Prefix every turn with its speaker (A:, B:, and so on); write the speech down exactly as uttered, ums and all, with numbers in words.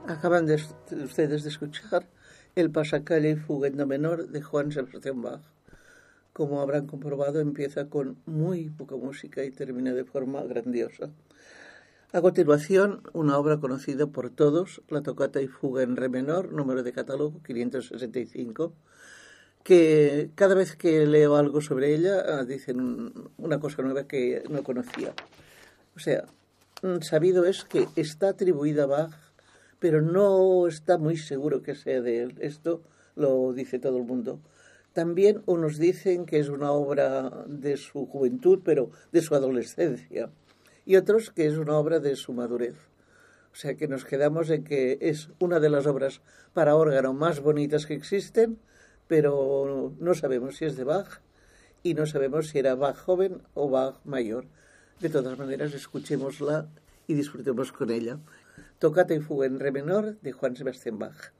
A: Acaban de ustedes de escuchar el Pasacalle y Fuga en Do menor de Johann Sebastian Bach. Como habrán comprobado, empieza con muy poca música y termina de forma grandiosa. A continuación, una obra conocida por todos, la Tocata y Fuga en Re menor, número de catálogo quinientos sesenta y cinco, que cada vez que leo algo sobre ella dicen una cosa nueva que no conocía. O sea, sabido es que está atribuida a Bach, pero no está muy seguro que sea de él. Esto lo dice todo el mundo. También unos dicen que es una obra de su juventud, pero de su adolescencia, y otros que es una obra de su madurez. O sea que nos quedamos en que es una de las obras para órgano más bonitas que existen, pero no sabemos si es de Bach y no sabemos si era Bach joven o Bach mayor. De todas maneras, escuchémosla y disfrutemos con ella. Tocata y Fuga en Re menor de Johann Sebastian Bach.